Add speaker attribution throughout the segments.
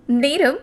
Speaker 1: நேரம்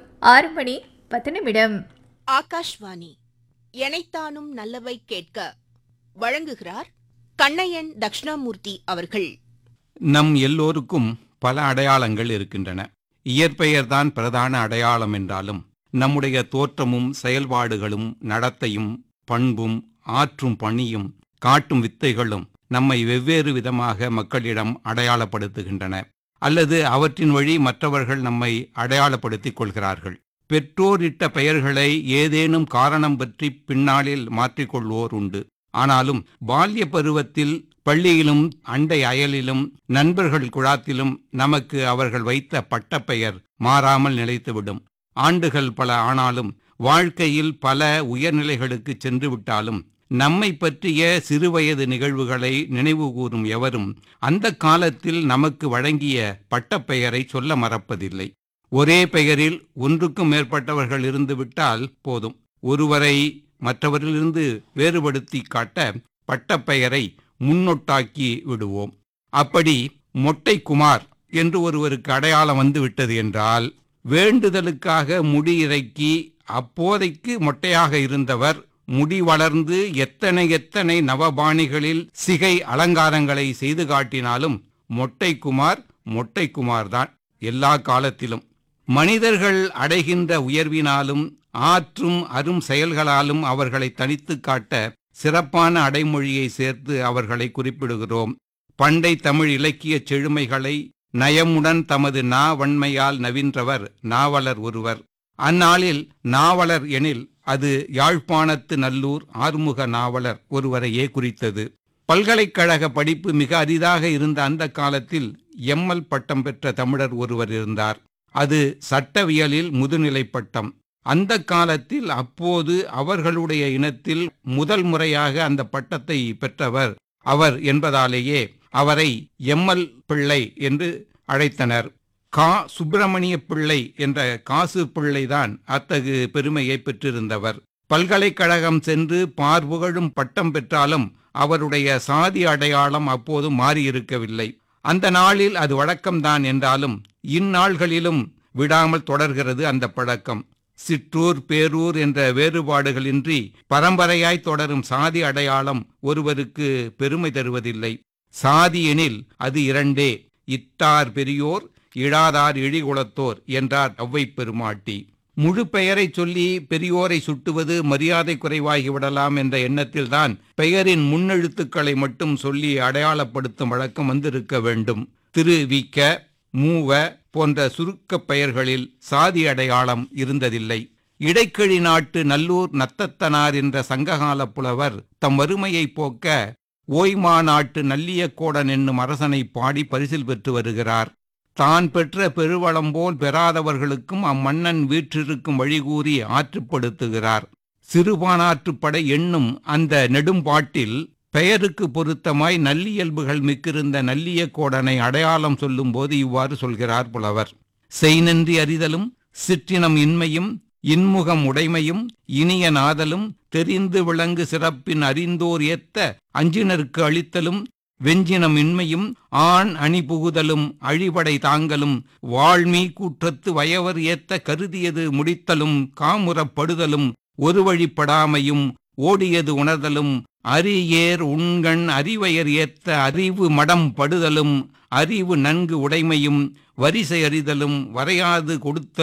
Speaker 1: 6:10.
Speaker 2: ஆகாஷ்வாணி எனைத்தானும் நல்லவை கேட்க வழங்குகிறார் கண்ணையன் தக்ஷணாமூர்த்தி அவர்கள்.
Speaker 3: நம் எல்லோருக்கும் பல அடையாளங்கள் இருக்கின்றன. இயற்பெயர்தான் பிரதான அடையாளம் என்றாலும் நம்முடைய தோற்றமும் செயல்பாடுகளும் நடத்தையும் பண்பும் ஆற்றும் பணியும் காட்டும் வித்தைகளும் நம்மை வெவ்வேறு விதமாக மக்களிடம் அடையாளப்படுத்துகின்றன, அல்லது அவற்றின் வழி மற்றவர்கள் நம்மை அடையாளப்படுத்திக் கொள்கிறார்கள். பெற்றோரிட்ட பெயர்களை ஏதேனும் காரணம் பற்றி பின்னாளில் மாற்றிக்கொள்வோர் உண்டு. ஆனாலும் பால்ய பருவத்தில் பள்ளியிலும் அண்டை அயலிலும் நண்பர்கள் குழாத்திலும் நமக்கு அவர்கள் வைத்த பட்டப்பெயர் மாறாமல் நிலைத்துவிடும். ஆண்டுகள் பல ஆனாலும் வாழ்க்கையில் பல உயர்நிலைகளுக்கு சென்று விட்டாலும் நம்மை பற்றிய சிறுவயது நிகழ்வுகளை நினைவுகூரும் எவரும் அந்த காலத்தில் நமக்கு வழங்கிய பட்டப்பெயரை சொல்ல மறப்பதில்லை. ஒரே பெயரில் ஒன்றுக்கும் மேற்பட்டவர்கள் இருந்துவிட்டால் போதும், ஒருவரை மற்றவரிலிருந்து வேறுபடுத்தி காட்ட பட்டப்பெயரை முன்னொட்டாக்கி விடுவோம். அப்படி மொட்டை குமார் என்று ஒருவருக்கு அடையாளம் வந்துவிட்டது என்றால், வேண்டுதலுக்காக முடி இறக்கி அப்போதைக்கு மொட்டையாக இருந்தவர் முடி வளர்ந்து எத்தனை நவபாணிகளில் சிகை அலங்காரங்களை செய்து காட்டினாலும் மொட்டை குமார் தான் எல்லா காலத்திலும். மனிதர்கள் அடைகின்ற உயர்வினாலும் ஆற்றும் அரும் செயல்களாலும் அவர்களை தனித்து காட்ட சிறப்பான அடைமொழியை சேர்த்து அவர்களை குறிப்பிடுகிறோம். பண்டை தமிழ் இலக்கிய செழுமைகளை நயமுடன் தமது நாவன்மையால் நவின்றவர் நாவலர் ஒருவர். அந்நாளில் நாவலர் எனில் அது யாழ்ப்பாணத்து நல்லூர் ஆறுமுக நாவலர் ஒருவரையே குறித்தது. பல்கலைக்கழக படிப்பு மிக அரிதாக இருந்த அந்த காலத்தில் எம்எல் பட்டம் பெற்ற தமிழர் ஒருவர் இருந்தார். அது சட்டவியலில் முதுநிலை பட்டம். அந்த காலத்தில் அப்போது அவர்களுடைய இனத்தில் முதல் முறையாக அந்த பட்டத்தை பெற்றவர் அவர் என்பதாலேயே அவரை எம்எல் பிள்ளை என்று அழைத்தனர். கா சுப்பிரமணிய பிள்ளை என்ற காசு பிள்ளைதான் அத்தகு பெருமையை பெற்றிருந்தவர். பல்கலைக்கழகம் சென்று பார்புகழும் பட்டம் பெற்றாலும் அவருடைய சாதி அடையாளம் அப்போது மாறியிருக்கவில்லை. அந்த நாளில் அது வழக்கம்தான் என்றாலும் இந்நாள்களிலும் விடாமல் தொடர்கிறது அந்த பழக்கம். சிற்றூர் பேரூர் என்ற வேறுபாடுகளின்றி பரம்பரையாய் தொடரும் சாதி அடையாளம் ஒருவருக்கு பெருமை தருவதில்லை. சாதி எனில் அது இரண்டே, இட்டார் பெரியோர் இடாதார் இழிகுலத்தோர் என்றார் ஔவை பெருமாட்டி. முழு பெயரை சொல்லி பெரியோரை சுட்டுவது மரியாதை குறைவாகிவிடலாம் என்ற எண்ணத்தில்தான் பெயரின் முன்னெழுத்துக்களை மட்டும் சொல்லி அடையாளப்படுத்தும் வழக்கம் வந்திருக்க வேண்டும். திரு விக்க மூவ போன்ற சுருக்க பெயர்களில் சாதி அடையாளம் இருந்ததில்லை. இடைக்கிழி நாட்டு நல்லூர் நத்தத்தனார் என்ற சங்ககால புலவர் தம் வறுமையை போக்க ஓய்மா நாட்டு நல்லியக்கோடன் என்னும் அரசனை பாடி பரிசில் பெற்று வருகிறார். தான் பெற்ற பெருவளம் போல் பெறாதவர்களுக்கும் அம்மன்னன் வீற்றிருக்கும் வழிகூறி ஆற்றுப்படுத்துகிறார். சிறுபானாற்றுப்படை என்னும் அந்த நெடும்பாட்டில் பெயருக்கு பொருத்தமாய் நல்லியல்புகள் மிக்கிருந்த நல்லியக்கோடனை அடையாளம் சொல்லும் போது இவ்வாறு சொல்கிறார் புலவர். செய்நன்றி அறிதலும் சிற்றினம் இன்மையும் இன்முகம் உடைமையும் இனிய நாதலும் தெரிந்து விளங்கு சிறப்பின் அறிந்தோர் ஏத்த அஞ்சினருக்கு அளித்தலும் வெஞ்சினம் இன்மையும் ஆண் அணி புகுதலும் அழிபடை தாங்கலும் வாழ்மீ கூற்றத்து வயவர் ஏத்த கருதியது முடித்தலும் காமுறப்படுதலும் ஒரு வழிப்படாமையும் ஓடியது உணர்தலும் அரியேர் உண்கண் அறிவயர் ஏத்த அறிவு மடம் படுதலும் அறிவு நன்கு உடைமையும் வரிசை அறிதலும் வரையாது கொடுத்தலும்